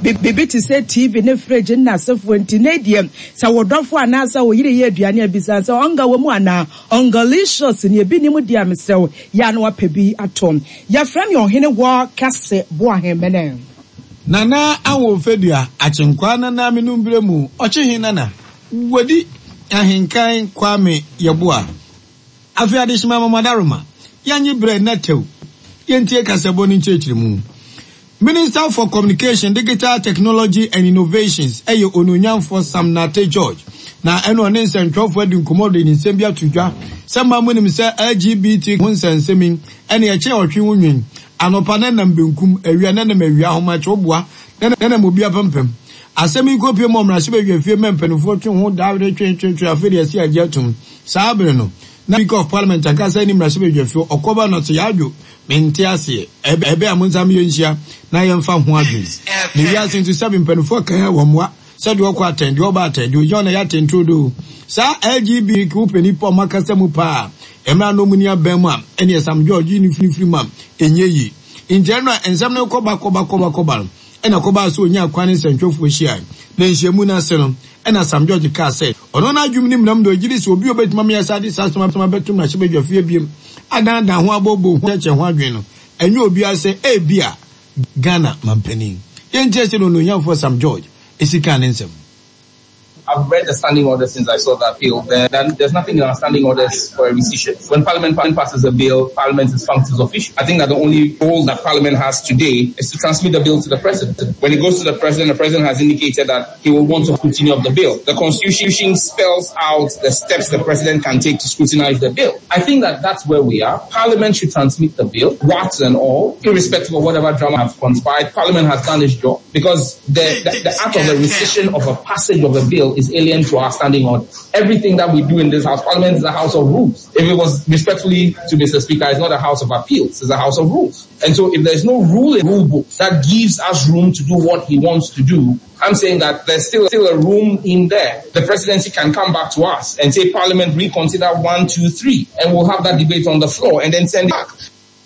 Bibi to say TV ne fridge na so Nadium. So wodofo anasa wo yire ye aduane abisa so onga wo mu ana ongalicious ne ebi ni mu dia mesew ya no apebi atom. Ya friend your hene wo kase bo ahemene. Nana awo fedua achenkwa na menumbre mu ochehin nana. Wodi ahenkan Kwame Yeboah. Afi adishima mamadaruma. Yanyi bre netew. Yentie kasebo ni nchechiri mu. Minister for Communication, Digital Technology and Innovations, Eyo Onunyanfo Samnate George. Na eno ne nsentwofo adi nkomodo ni nsembia tudwa. Sema mu ni se LGBT hunsensemin ene eche otwe wunwen. Anopa ne na mbenkum awia ne na mawia homa chobua. Ne mobia pempem. Asemi kopie mo mra sebe wiafie mempenufo twe ho dawre twe afere ase agiatum. Sabre no. Na Speaker of Parliament akasa ni mra sebe wiafie okoba no te yadwo. Mentiase ebe amunzam yenhia na yemfa ho adwen ne wiase ntu sabi mpanufo kan wo moa sade okwa atende oba atende ojo na ya tentrodo sa LGBT ku penipo makasa mu pa emra no muni abam a ene Sam George ni free mam enyeyi in general ensam no koba ena koba so onya akwane sentwofo hia na nhyiamu na se no ena Sam George ka say ono na adwum ni mnam do ogiri so obi obetima me yasa de sasoma betum na hye bedwafie biem adanda ho abobo ho eche ho adwen no enye obi ase ebia Ghana mampeni yenje no Onunyanfo Sam George esika nensem. I've read the standing order since I saw that bill. There's nothing in our standing orders for a rescission. When Parliament passes a bill, Parliament is functions official. I think that the only role that Parliament has today is to transmit the bill to the President. When it goes to the President has indicated that he will want to continue of the bill. The Constitution spells out the steps the President can take to scrutinize the bill. I think that that's where we are. Parliament should transmit the bill, warts and all, irrespective of whatever drama has conspired. Parliament has done its job because the act of the rescission of a passage of a bill is alien to our standing order. Everything that we do in this house, Parliament is a house of rules. If it was respectfully to Mr. Speaker, it's not a house of appeals, it's a house of rules. And so if there's no rule in the rule book that gives us room to do what he wants to do, I'm saying that there's still a room in there. The presidency can come back to us and say Parliament reconsider 1, 2, 3, and we'll have that debate on the floor and then send it back.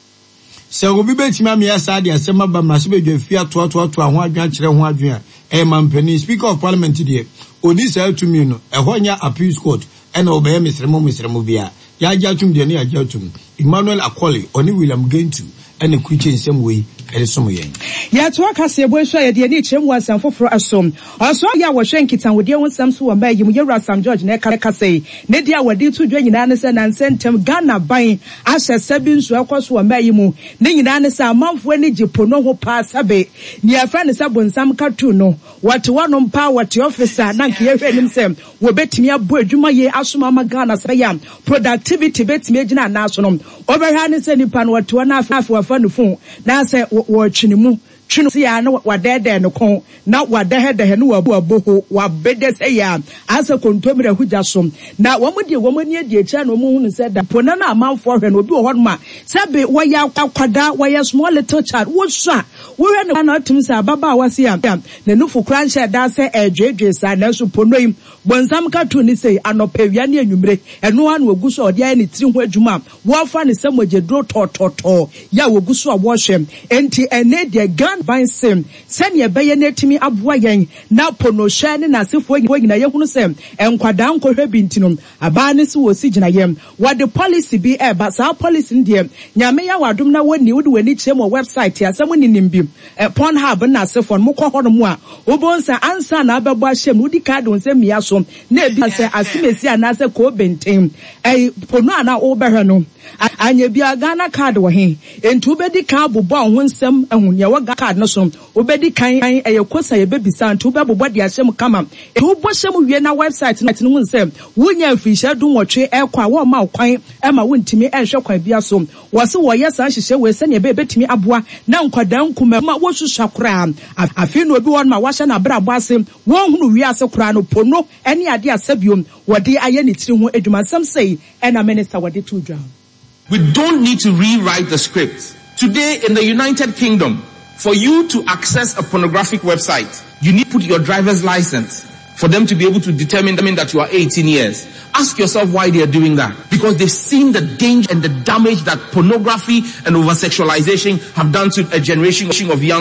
So we bet me asade asema ba masibe dwafia to ho adwan kire ho adwan e mampeni Speaker of Parliament die oni sa atumi no ehonya appeals court ena obeye misremo bia ya ajatum de ne ajatum Emmanuel Akoli oni William Gentu ena kuche nsem we elisomo yen ya to akase eboso ya de ne chemu asan foforo asom oso ya wo hwen kitan wode wonsam so wamba yim yewra Sam George na kase ne dia wade to dwa nyina ne se na nsentem Ghana ban ahye sabi nsu akoso wamba yim ne nyina ne se amanfo ani gipono ho pa sabe ni afra ne sabonsam katu no wate wanom pa wate officer na nke yehwe nim se wo betimi abo adwuma ye asoma ma Ghana se ya productivity betimi agina na so no obehwa ne se nipa no wate wana afu afa no phone na se wo twinimu twinu ya na wadede no kon na wadehede no waboho wabede se ya asa kontomira hujasom na womani adi echa na omuhunu se da pona na amanfo hwe no obi wo hodoma sabe waya akwada waya small little child wo so wo hwe na otum se ababa wase ya na nufu kranche da se edwedwe sa na so ponoim bonsam ka to ni se anopawia ne anwumre eno anu oguso ode ya ne tiri ho adwuma wo fa ne se mogedro tototo ya woguso wo hwe enti ene de gan ban sem sene ebeye netimi aboa yen na ponohwe ne nasefo nyina yehunu sem enkwada nkohwe bintinum aba ne se wo si gina yem what the policy be eba sa policy ndie nyame ya wadom na woni wode wani kyerem website ya sam ninim Pornhub na asefo mo kɔ hɔ no mu a obonsa ansa na abɛbɔ ahyem wodi ka de nsem mia so na ebi sɛ asimesi anase ko benten pono ana obɛhwɛ no anya bia Ghana card wɔ he entu bedi ka bobɔ ho nsem ahun ya wɔ card no so obedi kan kosa ye bebisa ntu bɛbobɔ de ahyem kama etu bɔ hyem wie na website no hu nsem wonya afihye dun wɔtwe ɛkɔ a wɔ ma kwan ɛma wontimi ɛhwɛ kwan bia so wɔse wɔyɛ san hyehyɛ we sɛ ne betimi aboa na nkwadan kuma ma wosusha kura afi no obi won ma wahye na brabo ase won hunu wi ase kura no pono ene ade asabiom wode aye ne tiri ho adwuma sam sei ena minister wode to dwa. We don't need to rewrite the script. Today in the United Kingdom, for you to access a pornographic website, you need to put your driver's license for them to be able to determine that you are 18 years. Ask yourself why they are doing that. Because they've seen the danger and the damage that pornography and over-sexualization have done to a generation of young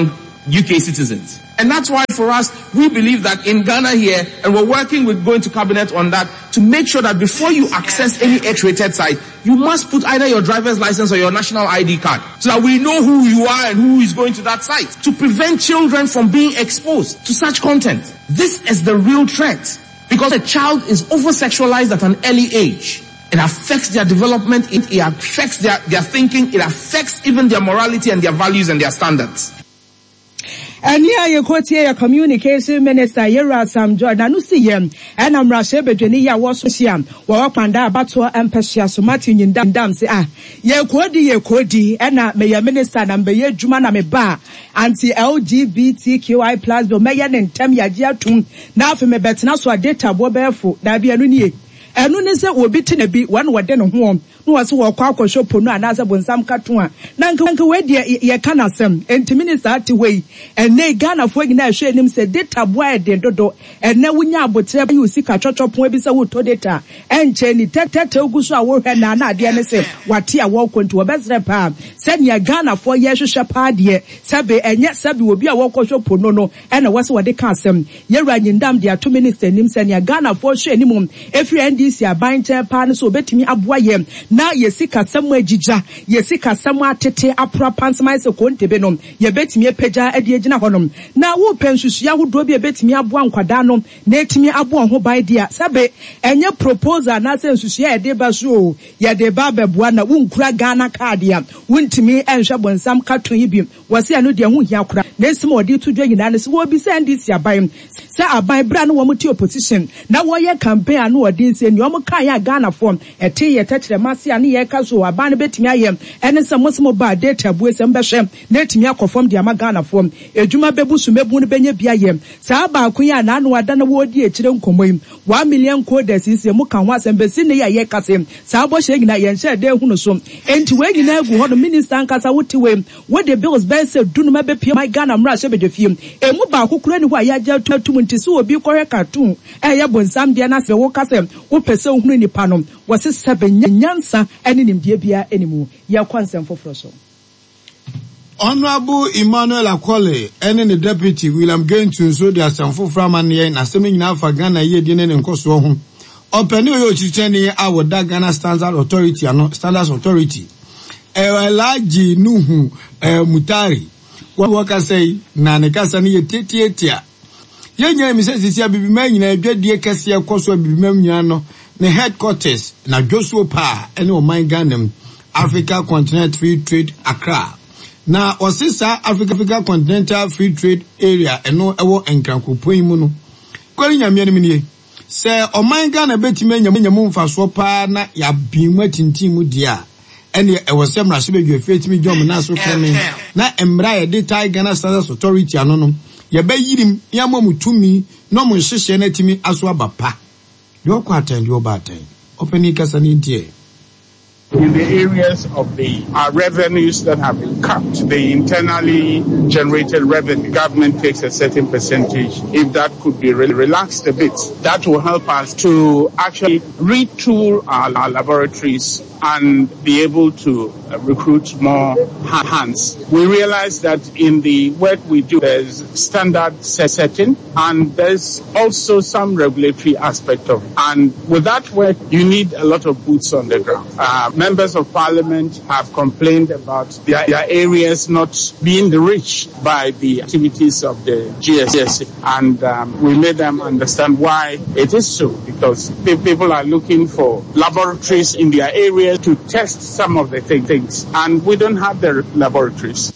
UK citizens. And that's why for us, we believe that in Ghana here, and we're working with going to cabinet on that, to make sure that before you access any X-rated site, you must put either your driver's license or your national ID card, so that we know who you are and who is going to that site, to prevent children from being exposed to such content. This is the real threat, because a child is over-sexualized at an early age. It affects their development, it affects their thinking, it affects even their morality and their values and their standards. And here you quote here communication minister Yera Sam George na no see yem and am rashe bedwani ya wo so siam wo kwanda abato empeshia so Martin Yindam say ye kodi and me minister na be ye dwuma na me ba anti LGBTQI+ do me ye ntem ya gia tum na afi me betena so data bo befo da bia no nie enu ne se obi te na bi wan wode no ho no wase wo kwa akoshopo no anaza bonsam kato a na nka we de ye kana sem enti minister ati we ene Ghana fo gina hwe nim se data boy de dodo ene wunya abotre ba yusi ka chochopo bi se wo to data enche ni tetete oguso a wo hwe na na ade ne se wate a wo kontu obezre pa se ne Ghana fo ye hwehwe pa de sebe enye sebe obi a wo koshopo no ene wase wode ka asem Yera Nyindam de ato minister nim se ne Ghana fo hwe nim efri NDC abanche pa ne so betimi aboa ye na yesika samu agija yesika samu atete apra pansama se kontebe no ye betimi epeja ade agina honom na wo pensusu ahodo bi betimi aboa nkwada no na etimi aboa ho ban dia sabe enye proposal na se nsusu ye de ba so ye de ba beboa na wunkura Ghana card ya wuntimi enhwe bonsam katon yi bi wase anu de ho hia kura na esim odi to dwa nyina ne se wo bi se ndisi aban se aban bra no wo muti opposition na wo ye campaign anu odi se ni o mo kan ya Ghana form ete ye tetere mase ani ye ka so aban betimi ayem ene se mosimo ba data bu se mbehwe na etimi akofom de ama Ghana form ejuma bebusu mebu no benye bia yem sa ba akunya na anu ada na wo di ekire nkomoyim 1 million coders ise mu kan ho asembesi ne ye kase sa bo she gina ye nche de hunu so enti we gina egu ho no minister nkasa wotiwe wo de bills be se dunu ma be pia my Ghana mra she be de fiem emu ba akukura ni ho aya ja tutum nti so obi kore cartoon eye bonsam de na se wo kase wo pese hunu ni panom wo se sebe nyansa ene nimdie bia enimu ya kwansem foforo so. Honorable Emmanuel Akwole and the deputy William Gentu so the asamfo framan ye na semi nyina fa Ghana ye de ne nkoso ho openi oyo chicheni awoda Ghana Standards Authority Elaji Nuhu Mutari waka say na ne kasa ne ye tetietia ye nya mi se sisi abibima nyina adwadie kase ekoso abibima nyina no ne headquarters na Joshua Pa ene o man Ghana Africa Continental Free Trade Accra na osisa Africa Continental Free Trade Area eno ewo enkrankopon mu no kwari nyame ne mnie se o man Ghana betime nyam mfaso pa na ya bimu atintim dia ene ewo semra se bedwe fetimi dwom na so kene na emra ye detail Ghana Standards Authority ano no ye bayirim ya mamutumi no mo nhihye na timi aso abapa yo kwatan yo batan openi kasa ni die. In the areas of the revenues that have been cut, the internally generated revenue, government takes a certain percentage. If that could be relaxed a bit, that will help us to actually retool our laboratories and be able to recruit more hands. We realize that in the work we do, there's standard setting and there's also some regulatory aspect of it. And with that work, you need a lot of boots on the ground. Members of Parliament have complained about their areas not being enriched by the activities of the GSC. And we made them understand why it is so, because people are looking for laboratories in their area to test some of the things, and we don't have the laboratories.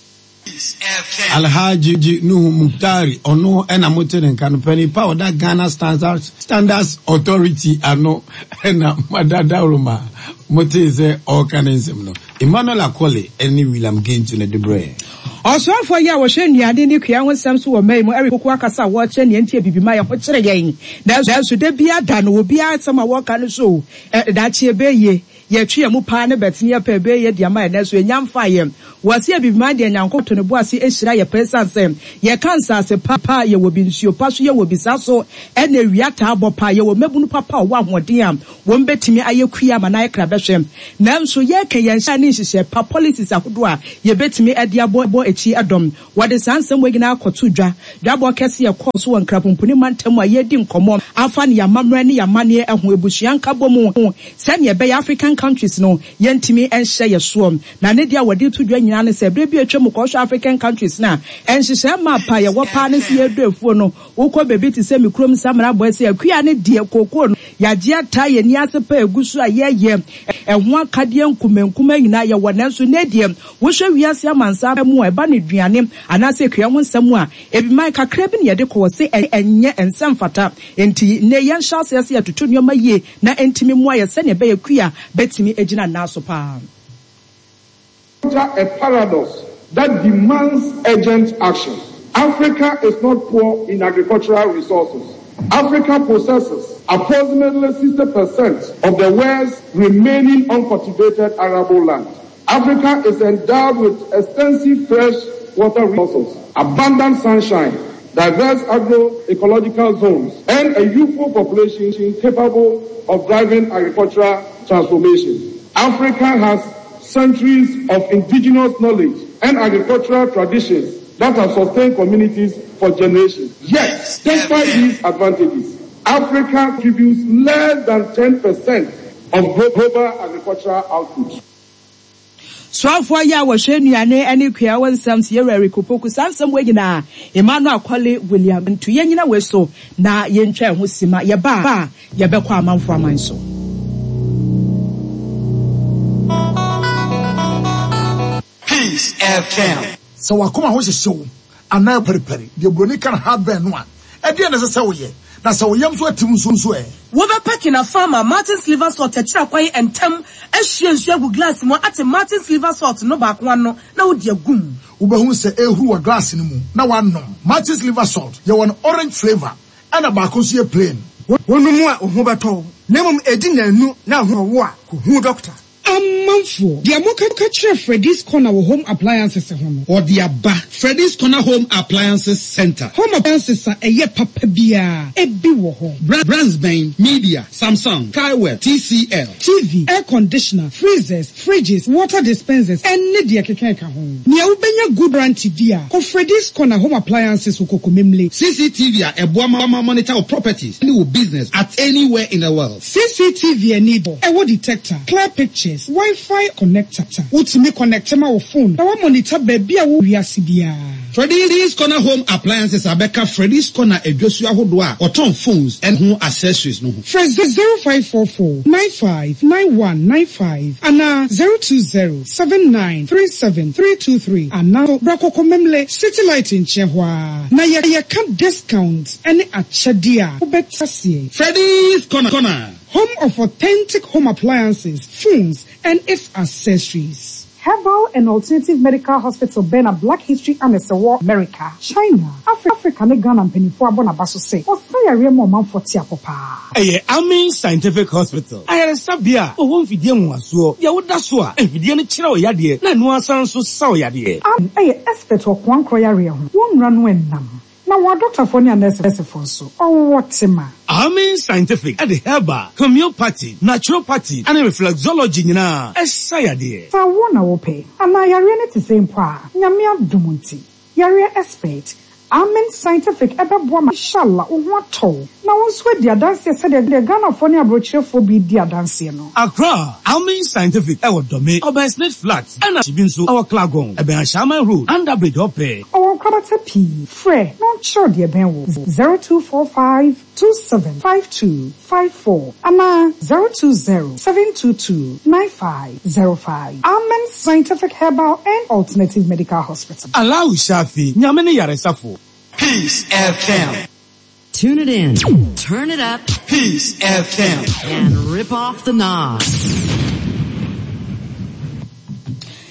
Alhaji Nuhu Muktari ono ena motere kanopeni pa oda Ghana Standards Authority ano ena madada roma moteze okanism no Emmanuel Akwole eni William Gentu ne debre also for ya wo hwe nuade ne kua ho sam so wo mai mu Eric Kokwa kasa wo che ne ntia bibima ya ho kire yen da so de bia da no obi asama wo ka no so da che ebeye ye twa mu pa ne betini pa ebeye dia mai na so enyamfa yem wase bibima de nyankoto ne boase ehira ye pesa sem ye kansa se papa ye wo bi nsuo pa so ye wo bisa so ene wiata abopa ye wo mabunu papa wo ahoden am wo mbetimi ayekua ma na krabehwem nanso ye ka ye hya ne hyehyɛ pa policies ahodo a ye betimi ade abo echi adom wode sansem wegina akoto dwabo kese ye course won krapompuni mantam a ye di nkomo afa ne yamamra ne yamane eho ebusua nkabo mu se ne be African countries no ye ntimi enhye ye so na ne dia wode to dwa nyina ne se bre bi atwam ko African countries na enhyehyɛ mapa ye wo pa ne se ye do afuo no wokɔ bebi ti se mikrom samra boy se akua ne die kokoo no yagye ata ye ni ase pa egusu a ye ɛho akade nkumenkuma nyina ye wɔ nanso ne die wo hwɛ wiase amansa mu eba ne duane anase kua ho nsɛm a ebi man kakra bi ne ye de kɔ se enye ensɛm fata enti ne ye nhyase ase atoto nneoma yie na entimi mu aye se ne be yakua betimi egina naso pa. A paradox that demands urgent action. Africa is not poor in agricultural resources. Africa possesses approximately 60% of the world's remaining uncultivated arable land. Africa is endowed with extensive fresh water resources, abundant sunshine, diverse agro-ecological zones, and a youthful population capable of driving agricultural transformation. Africa has centuries of indigenous knowledge and agricultural traditions that have sustained communities for generations. Yet, despite these advantages, Africa contributes less than 10% of global agricultural output. Swafo ya wo hwenuane ane kua wonsam se yewari kopoku sansam wegina Emmanuel Kwale William ntu yenyina weso na yentwa ho sima ye ba ye bekọ amanfo amanso. Peace FM. So wakoma ho hyehyɛ ana periperi de broni kan hardware no a ɛde na sɛ wo ye na sɛ wo yam so atim so wo be packing a farmer Martin's liver salt techira kwai entem ahwie nsu agu glass mo ate Martin's liver salt no ba kwa no na wo de agum wo be hu sɛ ehuru wa glass ni mu na wanom Martin's liver salt ye won orange flavor ana ba ko so ye plain wonu mu a ohu beto na mum edi nanu na ho wo a ko hu doctor Amanfo, the Amoka Freddy's Corner Home Appliances Home or the Abba Freddy's Corner Home Appliances Center. Home appliances are a ye papa bia, a biwo home. Brandsbane, Media, Samsung, Kaiwell, TCL, TV, air conditioner, freezers, fridges, water dispensers, and Nidia Kekeka home. Nia ubenya good brandy dia. Ko Freddy's Corner Home Appliances ukokumimli. CCTV a Buama monitor of properties, new business at anywhere in the world. CCTV and Nibo, a wood detector, clear pictures. Wi-Fi connector. Ultimate connector my phone. I want monitor baby a wo wiasibia. Freddy's Corner Home Appliances Abeka Freddy's Corner Edwesua Hodwa or ton phones and home accessories no. Fresh 0544 959195 and 02079373323 and now Brako Komemle City Light in Chehwa. Na ya can discount any achadia. Freddy's Corner. Home of authentic home appliances, phones, and its accessories. Herbal and Alternative Medical Hospital Bena Black History and America, China, Africa, Ghana, and Penifua Bonabaso say, Australia, Remo Manfortia Papa. Amin Scientific Hospital. I had a sabia, or one video was so, Yawudaswa, and Vidian Chino Yadi, Nanua Sansu Sao Yadi. Expert of one Koyarium, one run when nam. Now, what Dr. Fonia Nurse for so, oh, what's ma? Amin Scientific at the herbal, homeopathy, naturopathy, and reflexology na esayade. So wanna ope, and I are to same pa, Yamia Dumunti, Yaria expert. Amen Scientific Ebabwama Inshallah Uwato. Now once with the dance said the Ghana Fonia brochure for be the dance no. Accra, Amin Scientific our domain, our Snake Flats, and Chibinsu, our Klagon, Eben Shama Road, under Bridge Ope. Our Kabata P. Frey, not sure dear Ben 0245275254. Ama 020-722-9505. Amen Scientific Herbal and Alternative Medical Hospital. Allow Shafi, Nyamene Yaresafo. Peace FM. Tune it in, turn it up, Peace FM, and rip off the knob.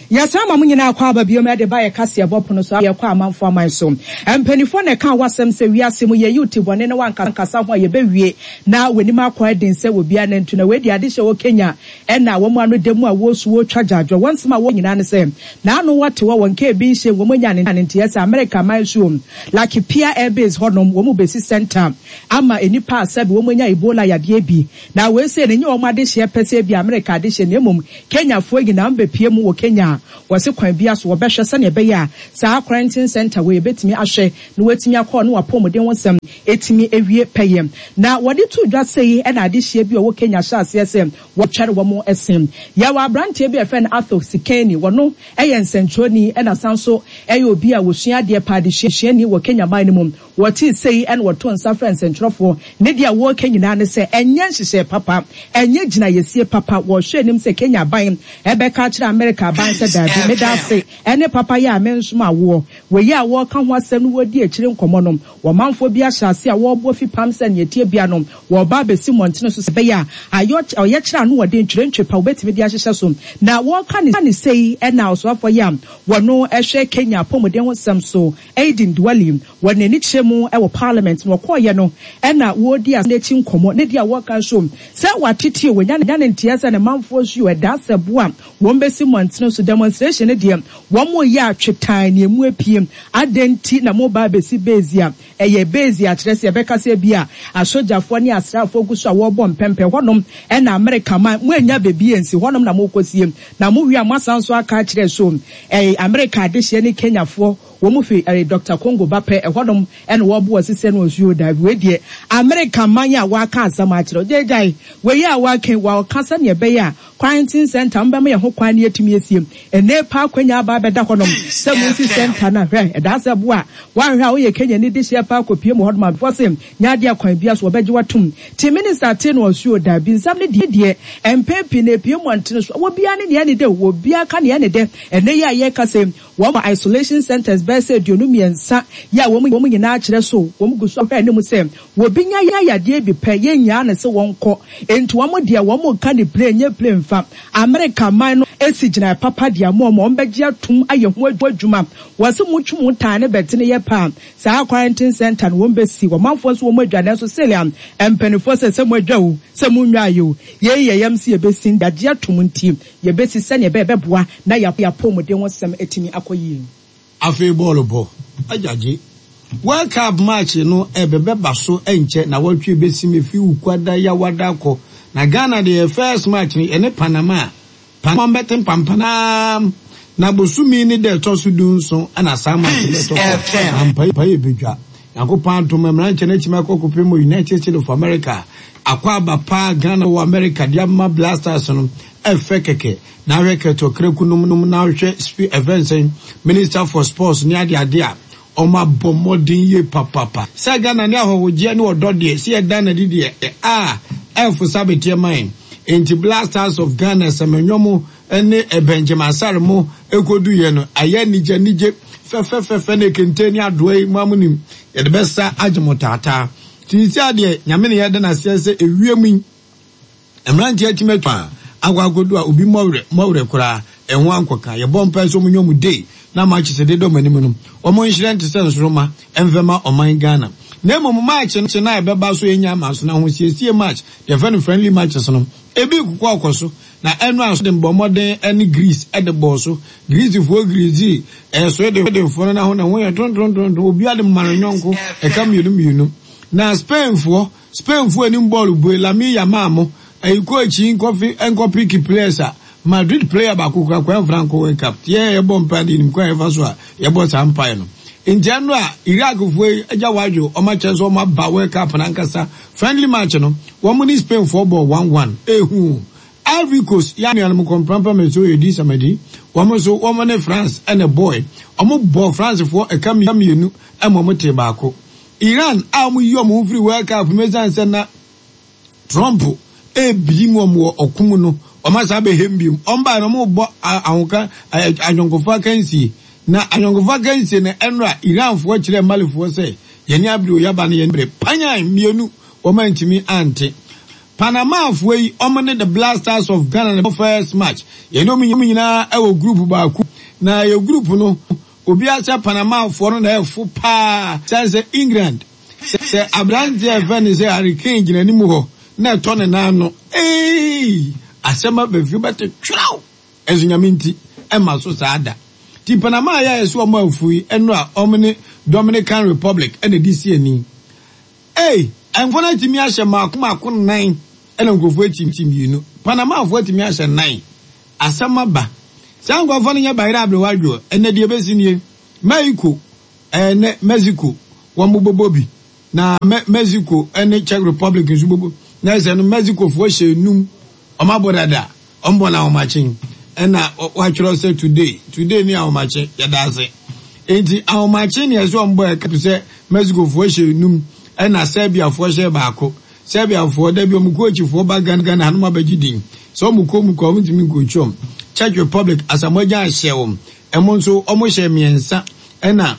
Yasama munyina kwa aba biom ade ba ye kase ebopo no so ye kwa amanfo aman so. Empanifo ne kan wasem se wiase mu ye YouTube bone ne wankasa ho ye bewie na wenima akwa den se wo bia ne ntuna we di ade hye wo Kenya na wo mu anu demu a wo su wo twajajo wonsema wo nyina ne se na anu wate wo wonke bi hye wo munya ne ntiyesa America man so like Pia Air Base honom wo mu besi center ama enipa asabi wo munya Ebola yade bi na we se ne nye wo ade hye pese bi America ade hye ne mum Kenya fo nyina mbe pie mu wo Kenya wase kwan bia so wo behwe se ne be ya sa quarantine center we betimi ahwe no wetimi akọ no wapomoden wonsem etimi ewie peyem na wode to dwa sei na ade hye bi wo Kenya sha ase ese wo twere wo mo esem ya wa brantie bi efen Arthur Sikeni wono eye nsentroni na sanso eye obi a wo sua de pa de hye ni wo Kenya man mum wo ti sei en wo to nsa friends ntrofo ne dia wo Kenya ne se enye nhyehyɛ papa enye gina yesie papa wo hwe nim se Kenya ban ebe ka kire America ban se da bi medase ene papa ya mensoma wo we ya wo ka ho asem no wodi akire nkomonom wo manfo bi ahyase a wo bo fi pam se ne tie bia no wo ba besi montene so se be ya ayo oye kire no wodi ntwentwe pa obetimi di ahyehye so na wo ka ne sei ena osofo ya wo no ehwe Kenya pomoden ho sem so Aidin Duale wo ne ni chemu e wo parliament no koye no ena wo di asechi nkomo ne dia wo ka so se watete wo nya ne ntiasa ne manfo so e da sebo a wo mbesi montene so demonstration ne dia wo mo ya atwetan ne emu apiem adenti na mo ba besi bezia eye bezia kyerese e beka se bia asojafo ne asrafo gu so a wo bom pempe honom e na America man mo anya bebi ensi honom na mo kosiem na mo wi amasanso aka kyerɛ so America de hye ne Kenya fo wo mu fi Dr. Congo Bape ehodom ene wo bo asise no osuo da we die America man ya wa ka asama kyerɛ jejai we ya wa kan wa kasa ne be ya quarantine center mba me ho kwan ne atumi esiem ene pa kwanya ba beda hodom samusi center na hwɛ eda se bo a wa hwɛ wo ye Kenya ne de hye pa kopie mo hodom before sem nya de akwan bia so obeje watum ti minister te no osuo da bi nsam ne die empepi na pie mo antene so wo bia ne de wo bia ka ne de ene ya ye ka sem wo ma isolation centers be se duonumiensa ya wo mu nyina akire so wo mu guso hwɛ ne mu sem wo binya ya yade bi pɛ ye nya na se wonko enti wo mu de wo mu ka ne play nye play mfa America man no esigina papa de mo mbegye atum aye ho adwuma wo se mu twum tan ne betene ye pa sa quarantine center no wo mbesi wo manfo so wo mu adwane so seliam empenifo se mu adwawo se mu nwayo ye yeyam se ebesi ndagye atum ntim ye besi se ne beboa na ya pomode wo sem etimi akoyi afi ball bo ajaje World Cup match no ebebe baso enche na watwe besi mefi ukwada ya wadako na Ghana the first match ni ene Panama betem pampana na bosumi ni de tosu dunso ana sama le to ampa ebedwa yakopan to memran chene chima kokopem United States of America akwa bapa Ghana wo America Diamond Blasters no efekeke na reketo krekunum na hwe events Minister for Sports ni ade a oma bomodin ye papa sa Ghana ni ahowoje ni odode si e dan na dide elfu sabetie man enti Blasters of Ghana semenyomo ene Benjamin Sarmo ekodu ye no aye nije fe ne kenteni adoe mamunim ye de besa agimotata tinisi ade nyame ne ye de na sese ewiemu emranti atimetwa agwagodu a obi mawre kura enho ankoka ye bompa so munyomu dey na match se de do manimu no omo incident sense roma envema oman Ghana na emo match na e beba so enya maso na ho siesie match the friendly matches no ebi kukwa akoso na enu aso de bomode any Greece e de boso Greece fo Greece so de fo na ho na ho ye ton obi ade maranyonko e kam yunu na Spain fo ani ball bu Lamine Yamal ayiko echi nkopi ki players Madrid player ba kuka kwa Franco World Cup ye bompa di nkwa evaso a ye bo sampai no in January Iraq fo eja wajo o ma chance o ma ba World Cup na nkasa friendly match no wo mu ni Spain for ball 1-1 ehu Ivory Coast ya ni almo komprampa meso edi samedi wo mo so wo mo ne France and a boy o mo bo France for e kam yenu e mo te ba ko Iran a mo yo mo free World Cup mezan se na Trump e bi mo okumu no omasa be hembium omba no mo bo ahonka anyonkofa kansi na anyonkofa kansi na enra Iran fo kire malifo se yeni abiri oyaba na yeni bre panya mienu o mantimi ante Panama way omane the Blasters of Ghana the first match. You know me nyina e group baako. Na your group no obi asa Panama for no full pa say England. Say Abrante Venice say Hurricane gina nimu ho. Na to ne na no. Asema be fi bete twraw. Ezunyamenti e ma so saada. Ti Panama ya so ma afui eno a omne Dominican Republic and the DC ani. I'm gonna to me as a mark 9 and go for team you know. Panama of what me as a 9. Asama ba. Some go funny by Rablo and the Diabesin Mexico and Mexico. One Bobby. Na Mexico and the Czech Republic is Bubu. There's a Mexico for Num Omabodada. Ombona matching. And what you say today. Today near our matching. Yadase. Enti our matching as one boy to say Mexico for Num. And a Serbia for Shebako. Serbia for Debbie Mukochi for Bagan Hanma Bejidin. So Mukomu coming to me good chum. Czech Republic as a Moja Shewum. And Monso almost a miensa. And now,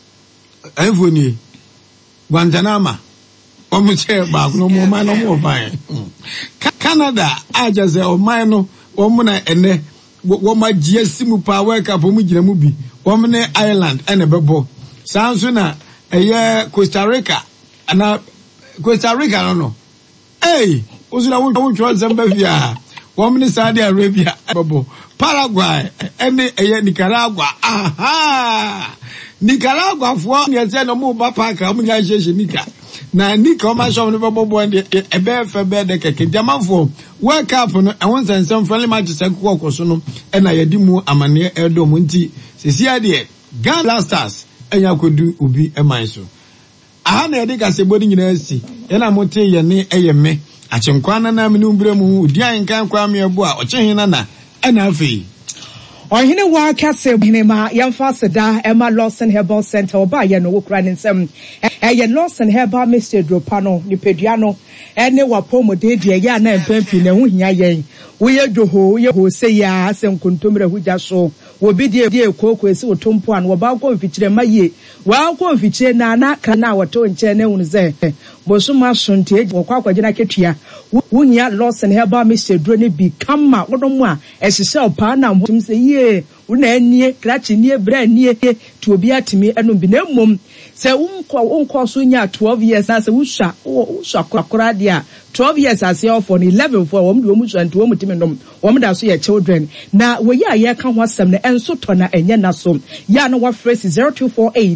Evony Guantanama. Almost a bag, no more man, no more fine. Canada, I just say, oh, mine, woman, and woman, GSM power cap, Mubi, woman, Ireland, and a bubble. Sounds sooner a year Costa Rica. And Costa Rica, I don't know. Hey, who's the one who tries Zambia? Woman is Saudi Arabia, Paraguay, and Nicaragua. Aha! Nicaragua for me, I said no more Papa, Nika. Na Nika, my shop, never born a bear for bed, a Jaman for work up on I want some friendly matches and walk or so, and I dimu Amania Eldo Munti. See, dear, Gun Blasters, and I could do Ubi and my so. Ahana edika se bodi nyina asi ena mote ye ne eyeme achenkwana na menumbre mu dia nkan kwa me abo a ochehina na ena afei Ohine wa kase hine ma yamfa seda Emma Lawson Herbal Center oba ye no wokra nsem ye Lawson Herbal Mr. Dropano ni peduano ene wa pomode de ye na mpampi na hu hia ye wo ye dwoho ye ho se ya asem kontomre huja so wo bi de ekoko esi otompo an wo ba ko mfikyire maye wa ko mfikyire na na kana wato nche na hunu ze bosuma sonte wo kwa kwagina ketua wunya Lawson Herbal Mr. Dro ne bi kama wodomu a esise opa na mhom se ye una anie krachi nie bra nie to obi atimi eno bi na mmom se unko so nya 12 years na se wusha kokora dia 12 years as your for 11 for wom do mu so anto wom timi nom wom da so ye children na we ya ye ka ho asem na enso to na enye na so ya no wa phrase 0248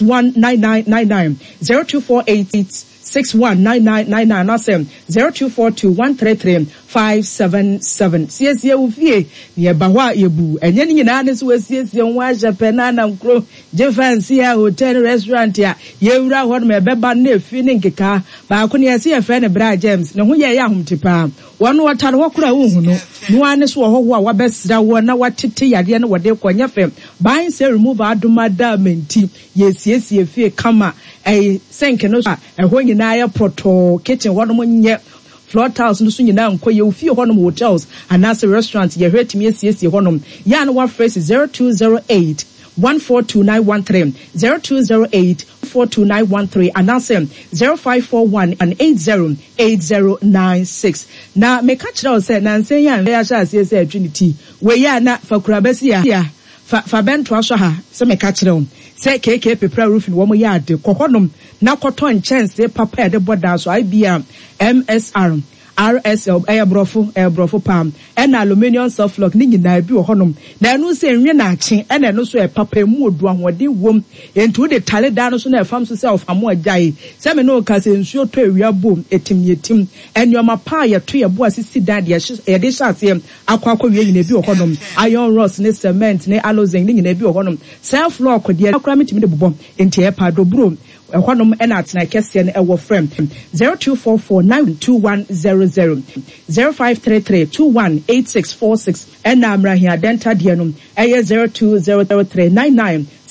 619999 0248 619999 nasem 0242133577 siesie ufie ye bahwa yebu enye ni nyina ne so wasiesie nwa Japan na nkro jefansi ya hotel restaurant ya yewura ho no mebeba na efi ne nkeka ba ko ne yesi ye fe ne bra James ne ho ye ya homtipa wono watare wokura wo hunu no ane so ho a wabesra wo na watete yade ne wode konya fem ban se remove adumada menti yesiesie fie kama senke no ho nyina ya proto kitchen wono monye floor tiles no so nyina nko ye ofie hono hotels anase restaurant ye hwetimi esiesie hono ya no wa phrase 0208 142913 0208 42913 anase 0541 and 808096 na me catch down say na nsen ya ya sha asiese atwinity we ya na fakura besi ya fa bento aso ha se me catch down say KK pepra roofing wo mo ya de kokonom na koton chance papa de boda so IBM MSR RSL airbrofo pam and aluminium soft lock ni nyina bi wo honom na enu se enwe na ache and enu so e papa mu odu ahode wom entu de tale da no so na fam so self amo agyae se me no ka se nsuo to awia bom etim enyoma pa ye to ye bo asisi da de ye de hyase akwa wie nyina bi wo honom iron rods ne cement ne alozen ni nyina bi wo honom self lock de akwa mitimi de bobom enti e pa do bro ehonum ena atena kese ne ewo frame 0244921000 0533218646 ena amrahia dental dienum eye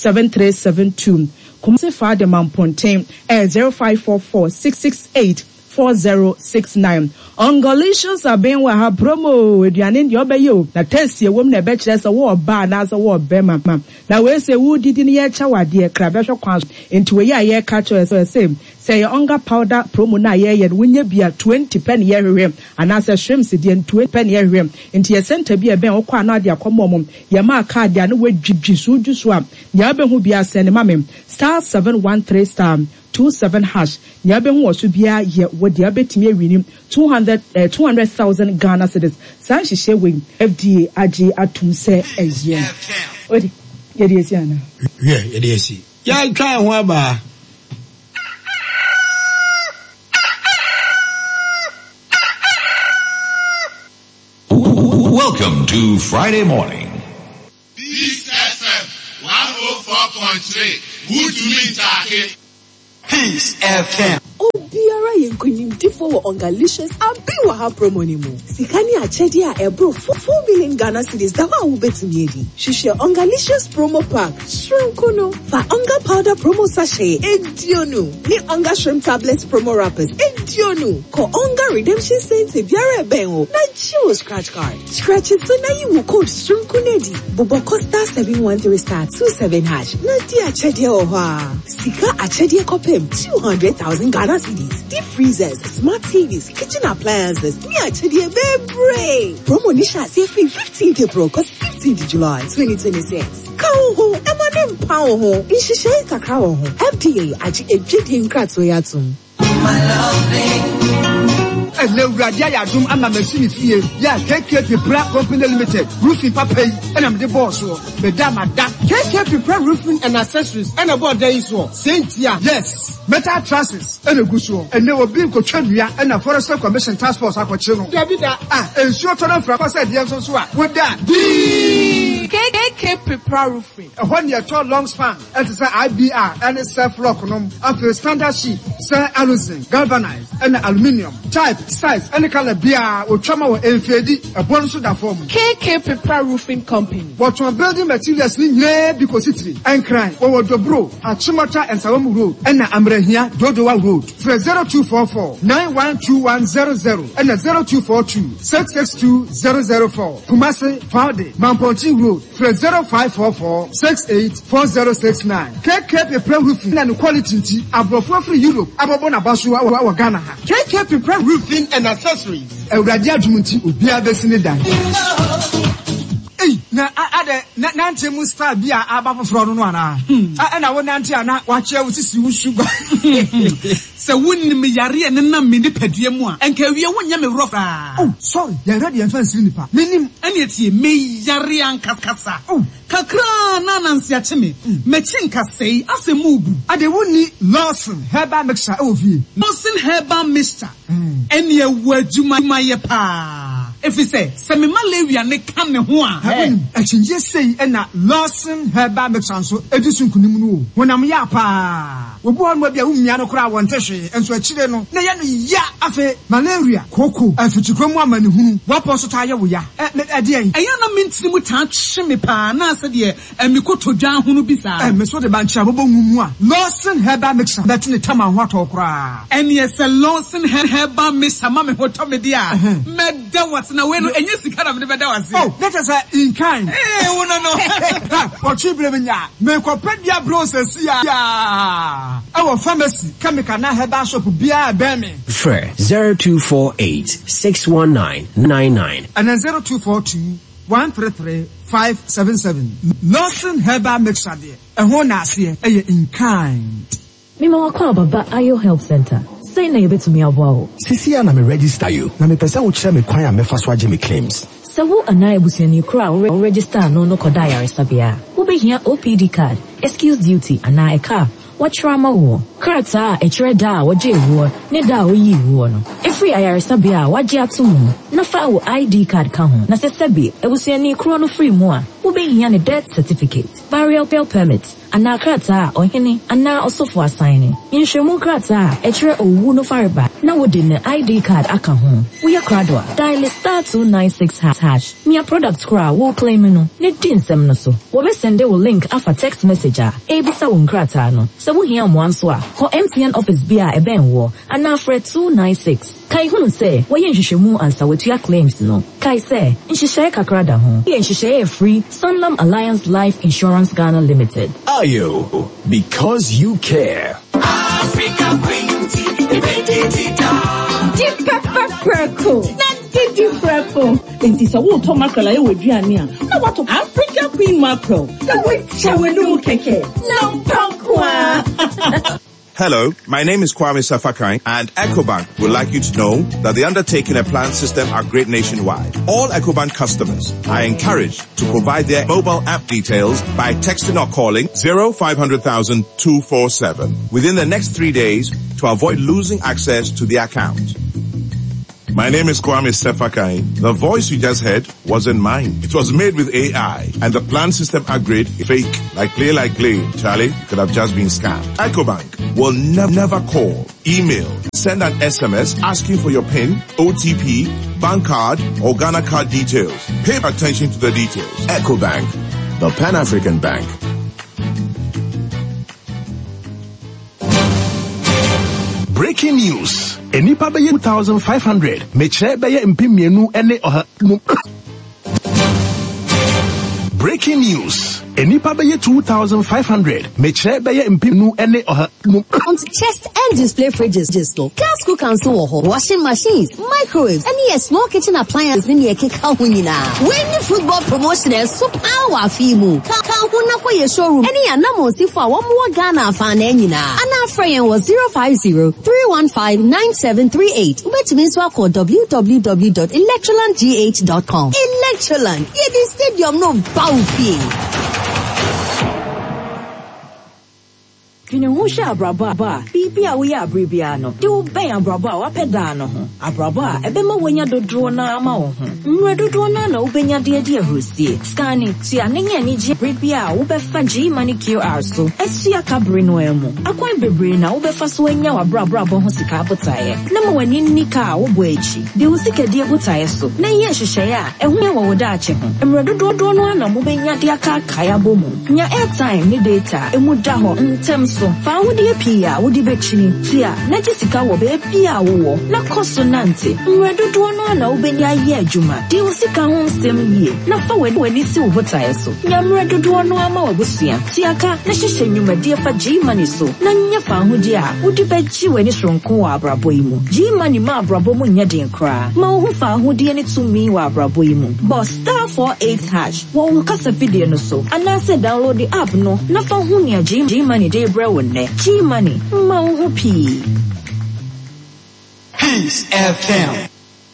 0203997372 kumse fa de mamponten 05446684 4069. Ongolicious abenwa ha promo eduane ndi obeyo na test ye wom na be kire se wo ba na se wo be mama na we se wo didi ne ye cha wade kra be hwe kwan enti we ye ka cho so same say onga powder promo na ye wonya bia 20 pen ye hwehwe ana se shrimps de 20 pen ye hwehwe enti ye center bia ben wo kwa na de akomom ye ma card ya na wadwidwi so dwuso a ya be hu bia se ne mamem *713 27 hash nyabe hu oso bia ye wodi abetimi awini 200,000 Ghana cedis san hihye we FDA age atum se ezie odi ye de esi ana ye de esi ya twa ho aba Welcome to Friday morning. Peace FM 104.3 Good to meet you. Peace FM. Obiara yenkunimdifo wo Ongalicious abiwa ha promo ni mu. Sikani achedi a ebro 4 million Ghana cedis da wa ubetumi edi. Shishye Ongalicious promo pack. Shrimp fa Onga powder promo sachet edionu. Ni Onga shrimp tablets promo wrappers edionu. Ko Onga redemption center biara benwo. Na jiwo scratch card. Scratch it so na you code shrimp kunedi. Bobo Costa 713*27 hash. Na di achedi oha. Sika achedi kopem 200,000 Ghana cedis. Deep freezers, smart TVs, kitchen appliances. Ni achedi bebre. Promo nisha say 15th April cause 15th July 2026. Kawo emanem pawo ho. Inshishe kakao ho. FDA aji ejidi nkratso yatum. My loving. Radia Yadum and Mamma Fie, ya KK Pipra Company Limited, roofing papa, and I'm the boss, Madame, KK Pipra roofing and accessories, and about days, Saint yes, metal trusses, and a good show, and there will be Cochania and a Forest Commission Task Force Aquachino. And short on from us at the answer, what that? KK Pipra roofing, a 1 year tall long span, and it's IBR and a self lock after standard sheet, Sir Alusin, galvanized, and aluminium, type, size, any color beer or trauma or enfedi, a bonus of that form. KK Pipra Roofing Company. What one building materials need because it's and crying over the bro at Chumata and Salamu Road and Amrehia Dodowa Road. For 0244 912100 and 0242 662004. Kumasi Fade Mamponti Road. For 0544 684069. KK Pipra Roofing and quality above for Europe. Ababona Basua or Ghana. KK Pipra Roofing and accessories. Radia Jumunti ubia besine dan. Na ade nante mu star bia aba foforo no ana. Na wo nante ana wa che wo sisi wo sugar. Se wonnim yare ne na me nipadua mu a enka wie wonya me rofa. Oh sorry, ya ready and fancy nipa. Menim ene tie me yare ankakasa. Oh kakra na nansi ache me. Me chinka sei asemu bu. Ade woni Lawson Herbal Mixture ovie. Lawson Herbal Mixture. Ene wadwuma maye pa. If you say, Semi Malaria ne come ho a. Achinje say na Lawson Herbal Mixture so edisun kunimu. Wonam ya pa. Obu on bia umia no kra won tehwe enso achire no. Na ya no ya afe malaria koko afitikromu amane hunu. Wapo so ta ya wo ya. Ade en. Eya na mentini mu ta hwe me pa na ase de emikoto dwan hunu bisa. Me so de ba nchia bobo mumu a. Lawson Herbal Mixture that ne tama ho atokra. Ene yes Lawson Herbal Mixture ma me hoto me dia. Me da was na we no enye sika na me be da was. Oh, that is in kind. Wo no no. O chibre me nya. Me ko pedia bros asia. Our pharmacy chemical na herbal shop bia be me. Free 0248 61999 and then 0242 133 577. Lawson Herbal Mixture there. Ehon na ase in kind. Mima wakwa baba Ayo Health Center. Say na yebetumi aboa. Sisi na me register you. Na me pesa wo kire me kwan a me fa so age me claims. Sewu anaya busiani kura o register no koda yaresa bia. Wo be hia OPD card, excuse duty ana eka. Wachirama wo. Krata echere da waje wo, ne da oyi wo no. Every ayaresa bia waje atumu. Na fa wo ID card ka ho. Na sesebi ebusiani kura no free mo a. Wo be hia ne death certificate, burial permit, ana krata ohene ana osofo assign nhwemu krata echere owu no fareba na wode ne ID card aka ho we akradwa dial *296# mia product kra wo claim no ne dinsem no so wo be send wo link afa text message a ebisa wo krata no se wo hia mo anso a ko MTN office bia eben wo ana afre 296 kai hunu se wo ye nhwehwemu ansa wetua claims no kai se nhwehwe kakrada ho ye nhwehwe free Sanlam Alliance Life Insurance Ghana Limited. Ayo, because you care. Africa Queen Tea, Deep pepper crackle. Didi Frepo. Enti sa wo to mackerel aye waduane a. Na wato Africa Queen mackerel. Na we chawenu keke. Na pankwa. Hello, my name is Kwame Safakai, and EcoBank would like you to know that the undertaking and plan system are great nationwide. All EcoBank customers are encouraged to provide their mobile app details by texting or calling 0500,000 247 within the next 3 days to avoid losing access to the account. My name is Kwame Sefakai. The voice you just heard wasn't mine. It was made with AI, and the plan system agreed fake, like play. Charlie, could have just been scammed. EcoBank will never call, email, send an SMS asking for your PIN, OTP, bank card, or Ghana card details. Pay attention to the details. EcoBank, the Pan-African Bank. Breaking news. Enipa beye 2,500. Meche beye mpimienu ene oha. Breaking news. Enipa beye 2,500. Meche beye mpimienu ene oha. Chest and display fridges gas cookers washing machines, microwaves, and yes, small kitchen appliances in your kika winina. When the football promotion is so power fimu. Kahuna for your showroom. Any anamo si for one more Ghana fan enina. And our friend was 050-315-9738. Which means we call www.electrolandgh.com. Electroland. Yeah, the stadium no bounty. Kini husha abraba bibia we abribia no de wo ben abraba wa peda no ho abraba ebe ma wanya dodro na ama wo ho nwe dodro na wo benya de ahostie scanning tia nenya ni je abribia wo be fa G money QR so esia kabre no emu akwan bebre na wo be fa so anya wa abraba ho sika abotaye na ma wani nika wo bo echi de wo sika de abotaye so na ye hwehwe a ehu ya wo da ache ho emre dodro no na mo benya de aka kaya bomu nya airtime ni data emu da ho ntem so fa wodi pia wodi bechini tia na jisika wo be pia wo na konsonante nwedodo no na obenya ye adwuma di usika ho nsem yie na fa wani si wo botae so nya nwedodo no ama wabusua tia ka na hyehye nwumadi fa G-Money so na nya fa hodi a wodi bechi wani sonko wa abrabo yi mu G-Money ma abrabo mu nya den kra ma wo fa hodi ni tumi wa abrabo yi mu boss *48# wo kasa video no so anase download the app no na fa hu nya G-Money dey brew G-Money, Mauhupi. Peace FM.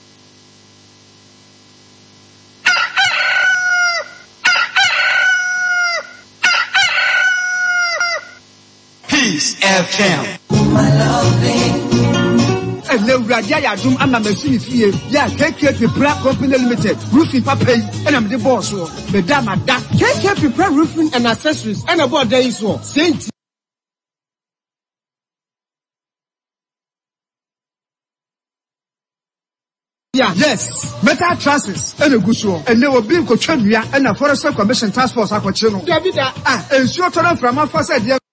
Peace FM. My loving. And then Radia Dum and I'm a Sinifie, yeah, KKP Black Company Limited, roofing papa, and I'm the boss, Madame Ada, KKP Black Roofing and Accessories, and about days, Saint. Yeah, yes. Metal trusses and a good show. And they will be in Cochania and a Forest Commission Task Force. And so, from our first idea.